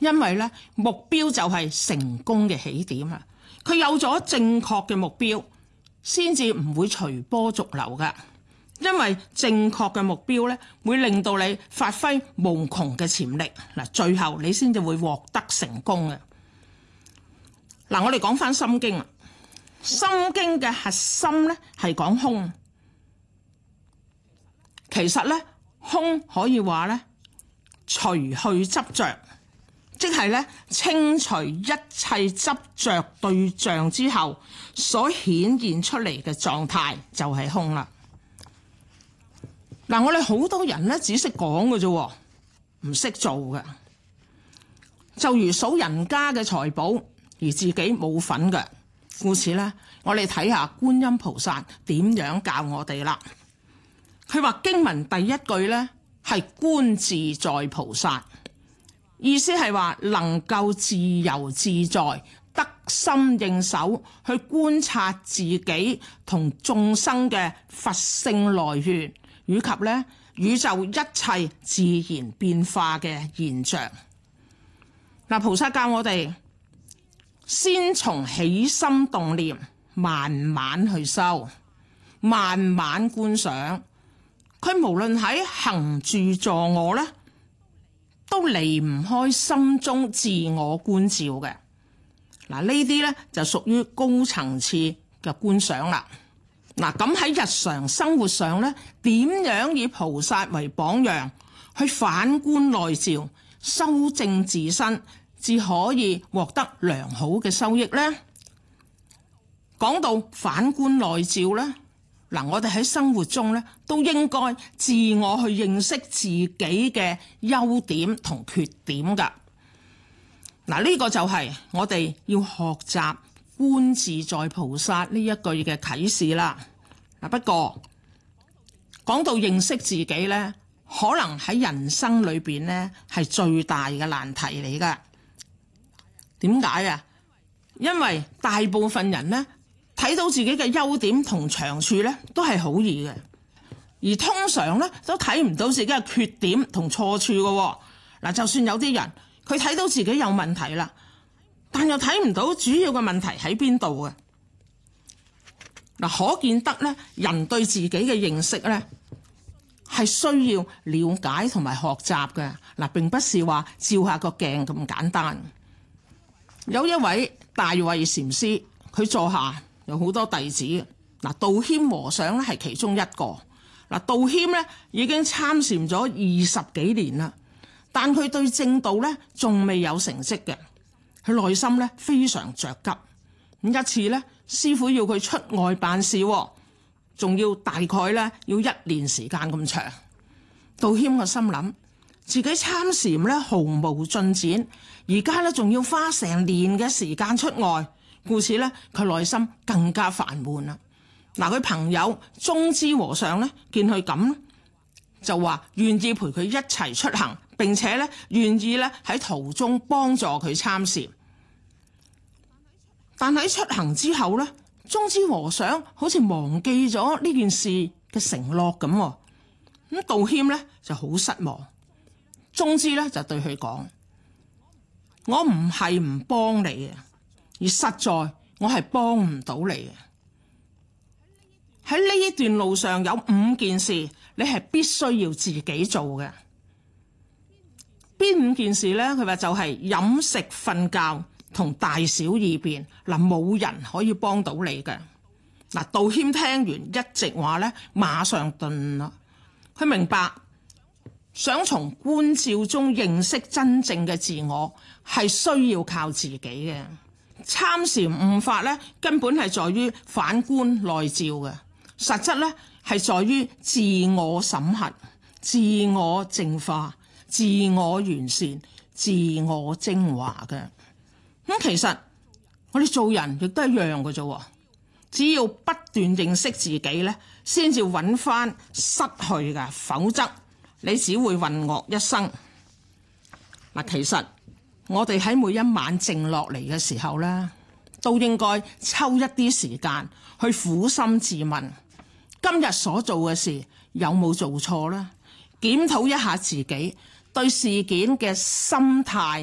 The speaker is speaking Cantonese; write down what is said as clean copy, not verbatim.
因為咧目標就係成功嘅起點啊！佢有咗正確嘅目標，先至唔會隨波逐流噶。因為正確嘅目標咧，會令到你發揮無窮嘅潛力嗱，最後你先至會獲得成功嘅。嗱，我哋講翻《心經》啊，《心經》嘅核心咧係講空。其實咧，空可以話咧，除去執着，即係咧清除一切執着對象之後所顯現出嚟嘅狀態就係空啦。嗱，我哋好多人咧只識講嘅啫，唔識做嘅。就如數人家嘅財寶，而自己冇份嘅。故此咧，我哋睇下觀音菩薩點樣教我哋啦。佢話經文第一句咧係觀自在菩薩，意思係話能夠自由自在、得心應手去觀察自己同眾生嘅佛性來源，以及咧宇宙一切自然變化嘅現象。嗱，菩薩教我哋先從起心動念，慢慢去修，慢慢觀想。佢無論喺行住坐臥咧，都離唔開心中自我觀照嘅。嗱，呢啲咧就屬於高層次嘅觀想啦。嗱，咁喺日常生活上咧，點樣以菩薩為榜樣，去反觀內照，修正自身，至可以獲得良好嘅收益呢？講到反觀內照咧，嗱，我哋喺生活中咧都應該自我去認識自己嘅優點同缺點噶。嗱，呢個就係我哋要學習觀自在菩薩呢一句嘅啟示啦。嗱，不過講到認識自己咧，可能喺人生裏邊咧係最大嘅難題嚟噶。點解啊？因為大部分人咧睇到自己嘅優點同長處咧都係好易嘅，而通常咧都睇唔到自己嘅缺點同錯處嘅。嗱，就算有啲人佢睇到自己有問題啦，但又睇唔到主要嘅問題喺邊度嘅。嗱，可見得咧，人對自己嘅認識咧係需要了解同埋學習嘅。嗱，並不是話照下個鏡咁簡單。有一位大慧禪師，佢座下有好多弟子。嗱，道謙和尚咧係其中一個。嗱，道謙咧已經參禪咗20幾年啦，但佢對正道咧仲未有成績嘅，佢內心咧非常着急。咁一次咧，師父要佢出外辦事，仲要大概咧要1年時間咁長。道謙個心諗，自己參禪咧毫無進展，而家咧仲要花成年嘅時間出外，故此咧佢內心更加煩悶啦。嗱，佢朋友宗之和尚咧見佢咁，就話願意陪佢一齊出行，並且咧願意咧喺途中幫助佢參禪。但喺出行之後咧，宗之和尚好似忘記咗呢件事嘅承諾咁。咁道謙咧就好失望。宗之咧就對佢講：我唔係唔幫你嘅，而實在我係幫唔到你嘅。喺呢一段路上有5件事，你係必須要自己做嘅。邊5件事咧？佢話就係飲食、瞓覺同大小二便。嗱，冇人可以幫到你嘅。嗱，道謙聽完一直話咧，馬上頓啦。佢明白，想從觀照中認識真正嘅自我，係需要靠自己嘅。參禪悟法咧，根本係在於反觀內照嘅，實質咧係在於自我審核、自我淨化、自我完善、自我精華嘅。咁其實我哋做人亦都一樣嘅啫，只要不斷認識自己咧，先至揾翻失去嘅，否則你只會渾噩一生。嗱，其實我哋喺每一晚靜落嚟嘅時候咧，都應該抽一啲時間去苦心自問，今日所做嘅事有冇做錯呢？檢討一下自己對事件嘅心態